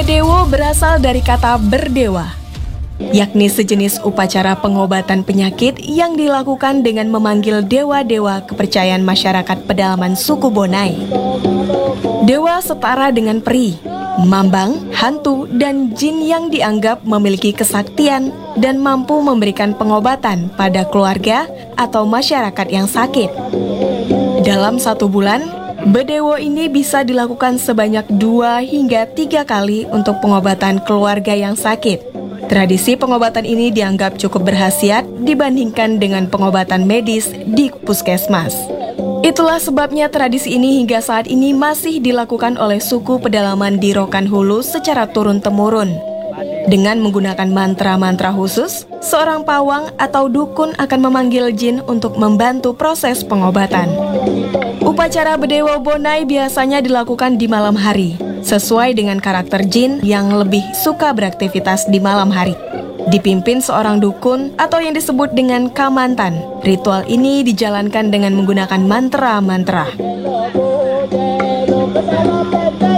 Bedewo berasal dari kata berdewa, yakni sejenis upacara pengobatan penyakit yang dilakukan dengan memanggil dewa-dewa kepercayaan masyarakat pedalaman suku Bonai. Dewa setara dengan peri, mambang, hantu, dan jin yang dianggap memiliki kesaktian dan mampu memberikan pengobatan pada keluarga atau masyarakat yang sakit. Dalam 1 bulan, Bedewo ini bisa dilakukan sebanyak 2 hingga 3 kali untuk pengobatan keluarga yang sakit. Tradisi pengobatan ini dianggap cukup berkhasiat dibandingkan dengan pengobatan medis di puskesmas. Itulah sebabnya tradisi ini hingga saat ini masih dilakukan oleh suku pedalaman di Rokan Hulu secara turun-temurun. Dengan menggunakan mantra-mantra khusus, seorang pawang atau dukun akan memanggil jin untuk membantu proses pengobatan. Upacara Bedewo Bonai biasanya dilakukan di malam hari, sesuai dengan karakter jin yang lebih suka beraktivitas di malam hari. Dipimpin seorang dukun atau yang disebut dengan kamantan. Ritual ini dijalankan dengan menggunakan mantra-mantra.